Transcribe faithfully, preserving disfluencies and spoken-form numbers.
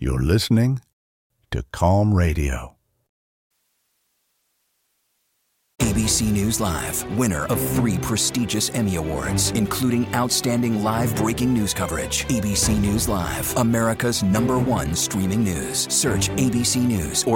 You're listening to Calm Radio. A B C News Live, winner of three prestigious Emmy Awards, including Outstanding Live Breaking News Coverage. A B C News Live, America's number one streaming news. Search A B C News or